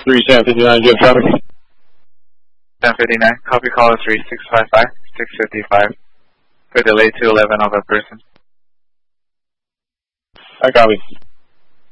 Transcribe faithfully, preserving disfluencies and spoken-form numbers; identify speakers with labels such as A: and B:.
A: three seven fifty-nine, do you have traffic?
B: ten fifty-nine, copy caller three six five five, six fifty-five. For delay to eleven of a person.
A: I copy.